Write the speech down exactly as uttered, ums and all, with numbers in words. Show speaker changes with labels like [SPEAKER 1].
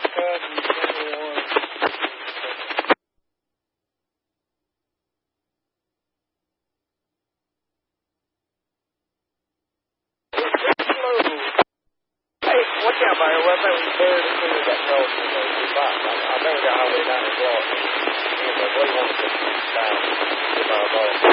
[SPEAKER 1] Watch out, Mario. Well, I think we buried it through that cross in the spot. I, I think we got all the way down the block. Anyway, what do you want to do? Get my ball.